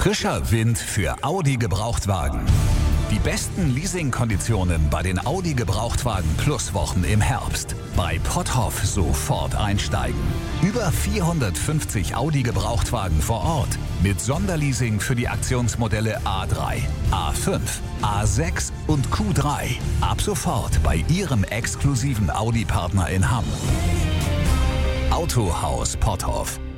Frischer Wind für Audi Gebrauchtwagen. Die besten Leasingkonditionen bei den Audi Gebrauchtwagen Plus Wochen im Herbst. Bei Potthoff sofort einsteigen. Über 450 Audi Gebrauchtwagen vor Ort. Mit Sonderleasing für die Aktionsmodelle A3, A5, A6 und Q3. Ab sofort bei Ihrem exklusiven Audi-Partner in Hamm. Autohaus Potthoff.